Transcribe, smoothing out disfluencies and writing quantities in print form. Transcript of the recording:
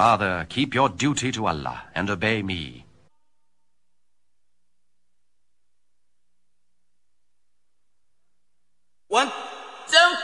Rather, keep your duty to Allah and obey me.